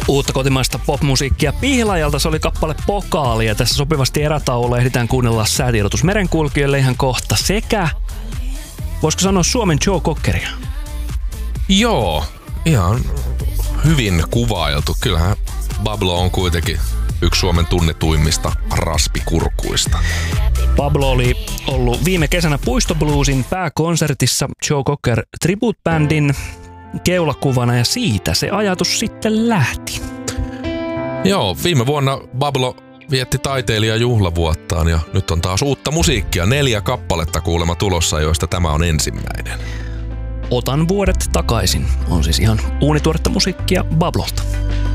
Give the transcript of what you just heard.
Uutta kotimaista popmusiikkia Pihlajalta, se oli kappale Pokaali, ja tässä sopivasti erätauolla ehditään kuunnella säätiedotus merenkulkijoille ihan kohta sekä, voisiko sanoa, Suomen Joe Cockeria? Joo, ihan hyvin kuvailtu. Kyllähän Pablo on kuitenkin yksi Suomen tunnetuimmista raspikurkuista. Pablo oli ollut viime kesänä Puistobluesin pääkonsertissa Joe Cocker Tribute-bändin keulakuvana, ja siitä se ajatus sitten lähti. Joo, viime vuonna Pablo vietti taiteilijajuhlavuottaan ja nyt on taas uutta musiikkia. 4 kappaletta kuulemma tulossa, joista tämä on ensimmäinen. Otan vuodet takaisin on siis ihan uunituoretta musiikkia Pablolta.